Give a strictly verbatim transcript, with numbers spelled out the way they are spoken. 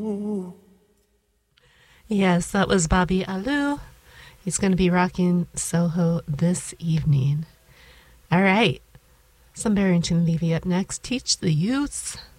Yes, that was Bobby Alou. He's going to be rocking Soho this evening. All right. Some Barrington Levy up next. Teach the Youths.